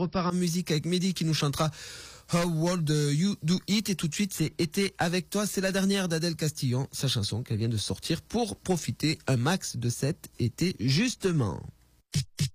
repart en musique avec Mehdi qui nous chantera How Would You Do It. Et tout de suite, c'est Été avec toi. C'est la dernière d'Adèle Castillon, sa chanson qu'elle vient de sortir pour profiter un max de cet été, justement.